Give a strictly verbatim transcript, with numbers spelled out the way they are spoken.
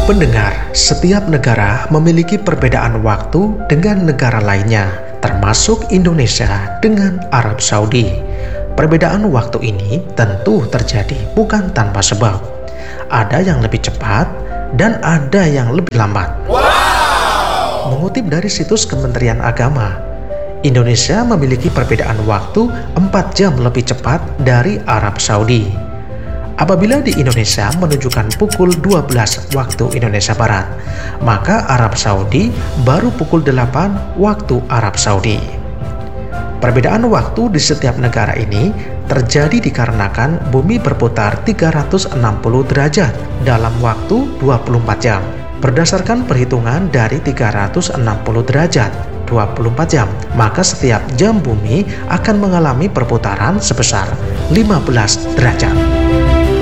Pendengar, setiap negara memiliki perbedaan waktu dengan negara lainnya, termasuk Indonesia dengan Arab Saudi. Perbedaan waktu ini tentu terjadi bukan tanpa sebab. Ada yang lebih cepat dan ada yang lebih lambat. Wow! Mengutip dari situs Kementerian Agama, Indonesia memiliki perbedaan waktu empat jam lebih cepat dari Arab Saudi. Apabila di Indonesia menunjukkan pukul dua belas waktu Indonesia Barat, maka Arab Saudi baru pukul delapan waktu Arab Saudi. Perbedaan waktu di setiap negara ini terjadi dikarenakan bumi berputar tiga ratus enam puluh derajat dalam waktu dua puluh empat jam. Berdasarkan perhitungan dari tiga ratus enam puluh derajat dua puluh empat jam, maka setiap jam bumi akan mengalami perputaran sebesar lima belas derajat.